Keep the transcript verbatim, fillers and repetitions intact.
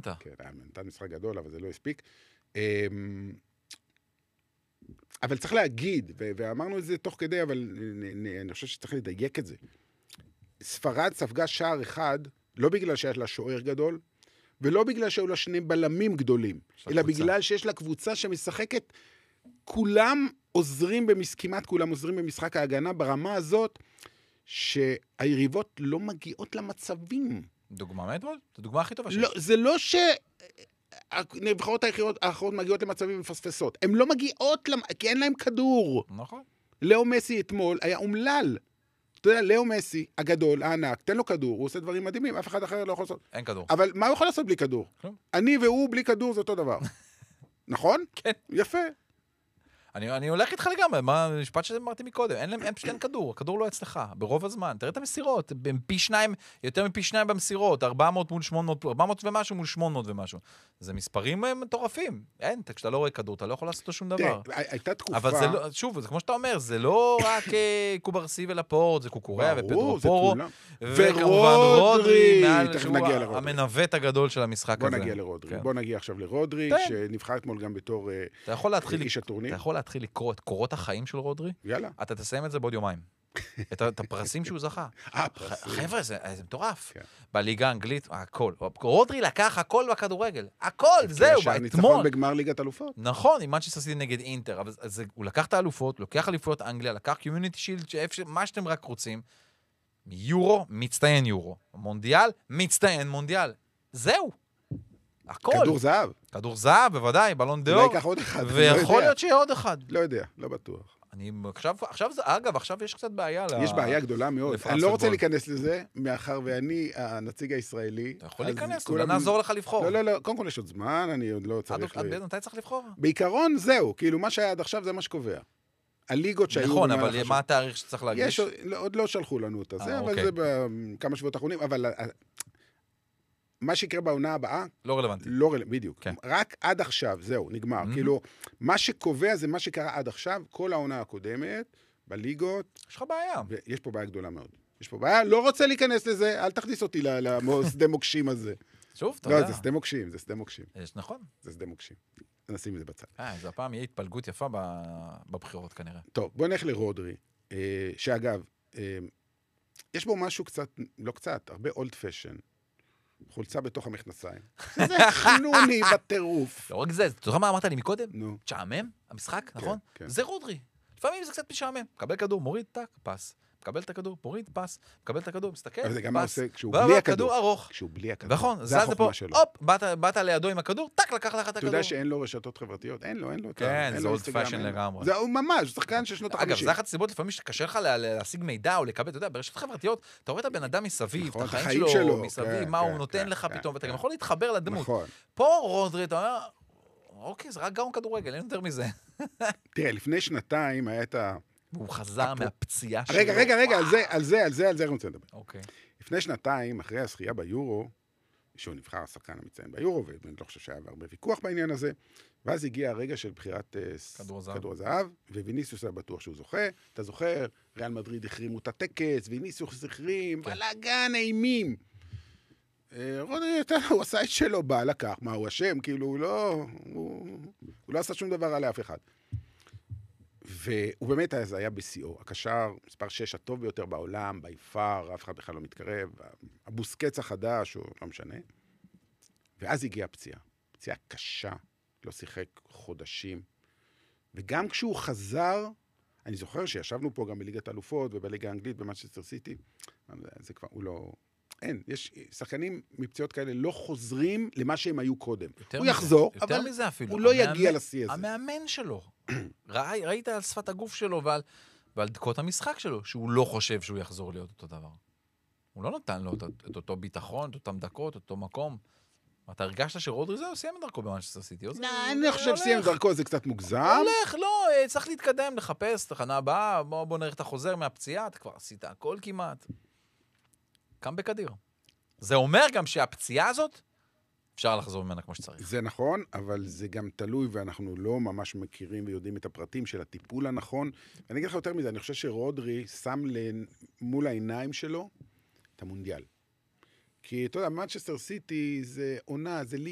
אטלנטה. כן, נתן משחק גדול, אבל זה לא הספיק. אבל צריך להגיד, ואמרנו את זה תוך כדי, אבל אני חושב שצריך לדייק את זה. ספרד ספגה שער אחד, לא בגלל שיש לה שוער גדול, ולא בגלל שהיו לה שני בלמים גדולים, אלא בגלל שיש לה קבוצה שמשחקת, כולם עוזרים, כמעט כולם עוזרים במשחק ההגנה, ברמה הזאת, שהיריבות לא מגיעות למצבים. דוגמה מאתמול? זו דוגמה הכי טובה לא, זה לא ש... הנבחרות האחרות מגיעות למצבים מפספסות. הן לא מגיעות, כי אין להם כדור. נכון. לאו מסי אתמול היה אומלל. אתה יודע, לאו מסי, הגדול, הענק, תן לו כדור, הוא עושה דברים מדהימים, אף אחד אחר לא יכול לעשות. אין כדור. אבל מה הוא יכול לעשות בלי כדור? כלום. אני והוא בלי כדור זה אותו דבר. נכון? כן. יפה. אני, אני הולך איתך לגמרי, מה המשפט שאמרתי מקודם, אין להם, אין פשוט אין כדור, הכדור לא אצלך, ברוב הזמן, תראה את המסירות, פי שניים, יותר מפי שניים במסירות, ארבע מאות מול שמונה מאות, ארבע מאות ומשהו מול שמונה מאות ומשהו, זה מספרים מטורפים, אין, כשאתה לא רואה כדור, אתה לא יכול לעשות אותו שום דבר. הייתה תקופה... אבל זה לא, שוב, זה כמו שאתה אומר, זה לא רק קוברסי ולפורט, זה קוקוריה ופדרו פורו, וכמובן רודרי, שהוא המנווט הגדול של המשחק הזה. בוא נגיע לרודרי, בוא נגיע עכשיו לרודרי, שנבחר אתמול גם בתור איש הטורניר. אתה יכול להתחיל לקרוא את קורות החיים של רודרי? יאללה. אתה תסיים את זה בעוד יומיים. את הפרסים שהוא זכה. חבר'ה, זה מטורף. בליגה האנגלית, הכל. רודרי לקח הכל בכדורגל. הכל, זהו, אתמול. ניצחון בגמר ליגת אלופות. נכון, עם מנצ'סטר סיטי נגד אינטר. הוא לקח את האלופות, לוקח אליפויות אנגליה, לקח קומיוניטי שילד, מה שאתם רק רוצים. יורו, מצטיין יורו. מונדיאל, מצטיין מונדיאל. זהו. הכל. כדור זהב. כדור זהב, בוודאי, בלון דאור. אולי ייקח עוד אחד. ויכול להיות שיהיה עוד אחד. לא יודע, לא בטוח. אני, עכשיו, עכשיו זה, אגב, עכשיו יש קצת בעיה. יש בעיה גדולה מאוד. אני לא רוצה להיכנס לזה, מאחר ואני הנציג הישראלי. אתה יכול להיכנס, אולי נעזור לך לבחור. לא, לא, לא, קודם כל יש עוד זמן, אני עוד לא צריך... עד מתי צריך לבחור? בעיקרון זהו, כאילו מה שהיה עד עכשיו זה מה שקובע. הליגות שהיו... נכון, אבל מה התאריך שצריך להגיש? עוד לא שלחו לנו את זה, אבל זה בכמה שבועות האחרונים, אבל... מה שיקרה בעונה הבאה... לא רלוונטי. לא רלוונטי, בדיוק. כן. רק עד עכשיו, זהו, נגמר. Mm-hmm. כאילו, מה שקובע זה מה שקרה עד עכשיו, כל העונה הקודמת, בליגות... יש לך בעיה. ויש פה בעיה גדולה מאוד. יש פה בעיה, לא רוצה להיכנס לזה, אל תכניס אותי לשדה מוקשים הזה. שוב, אתה יודע. לא, זה שדה מוקשים, זה שדה מוקשים. יש, נכון. זה שדה מוקשים. נשים את זה בצד. אה, זו הפעם יהיה התפלגות יפה בבחירות כנראה. טוב, בוא נלך לרודרי, שאגב, יש בו משהו קצת, לא קצת, הרבה אולד פשן. חולצה בתוך המכנסיים. זה חנוני בטירוף. לא רק זה, אתה יודע מה אמרת לי מקודם? נו. תשעמם, המשחק, נכון? זה רודרי. לפעמים זה קצת משעמם. מקבל כדור, מוריד, טק, פס. מקבל את הכדור, מוריד, פס. מקבל את הכדור, מסתכל, פס. אבל זה גם מה עושה כשהוא בלי הכדור. ארוך. כשהוא בלי הכדור. נכון, זה החוכמה שלו. הופ, באת לידו עם הכדור, טק, לקח לך את הכדור. אתה יודע שאין לו רשתות חברתיות? אין לו, אין לו. כן, זה אולד פאשן לגמרי. זה ממש, שחקן של שנות החמישים. אגב, זה אחת הסיבות לפעמים שקשה לך להשיג מידע או לקבל, אתה יודע, ברשתות חברתיות, אתה רואה את הבן אדם מסביב, את החיים שלו, מסביב, מה הוא נותן לך פתאום, ואתה גם יכול להתחבר לדמות. פה רודרי, אתה אומר, אוקיי, זה רק גאון כדורגל, אין יותר מזה. תראה, לפני שנתיים היה את ה... והוא חזר מהפציעה שלו. רגע, רגע, רגע, על זה, על זה, על זה, על זה אני רוצה לדבר. אוקיי. לפני שנתיים, אחרי הזכייה ביורו, שהוא נבחר השחקן המצטיין ביורו, ואני לא חושב שהיה הרבה ויכוח בעניין הזה, ואז הגיע הרגע של בחירת כדור הזהב, וויניסיוס היה בטוח שהוא זוכה. אתה זוכר, ריאל מדריד החרימו את הטקס, ויניסיוס החרים, בלגן, אימים. רודרי, הוא עשה את שלו, בא, לקח, מה, הוא אשם? כאילו, הוא לא, הוא לא עשה שום דבר על אף אחד. והוא באמת אז היה בסיאו, הקשר מספר שש הטוב ביותר בעולם, ביפר, אף אחד בכלל לא מתקרב, הבוסקץ החדש, הוא לא משנה. ואז הגיעה פציעה, פציעה קשה, לא שיחק חודשים. וגם כשהוא חזר, אני זוכר שישבנו פה גם בליגת האלופות ובליגה האנגלית במנצ'סטר סיטי, זה כבר, הוא לא... אין, יש שחקנים מפציעות כאלה לא חוזרים למה שהם היו קודם. הוא יחזור, אבל הוא לא יגיע לשיא הזה. המאמן שלו. ראית על שפת הגוף שלו ועל, ועל דקות המשחק שלו, שהוא לא חושב שהוא יחזור להיות אותו דבר. הוא לא נתן לו את, את אותו ביטחון, את אותם דקות, את אותו מקום. אתה הרגשת שרודרי זהו, סיים את דרכו במנצ'סטר סיטי? אני חושב סיים את דרכו, זה קצת מוגזם. הולך, לא, צריך להתקדם, לחפש, תחנה הבאה, בוא, בוא נראה את החוזר מהפציעה, אתה כבר עשית הכל כמעט. קם בקדיר. זה אומר גם שהפציעה הזאת, אפשר לחזור ממנה כמו שצריך. זה נכון, אבל זה גם תלוי, ואנחנו לא ממש מכירים ויודעים את הפרטים של הטיפול הנכון. ואני אגיד לך יותר מזה, אני חושב שרודרי שם מול העיניים שלו את המונדיאל. כי אתה יודע, מנצ'סטר סיטי זה עונה, זה ליגה.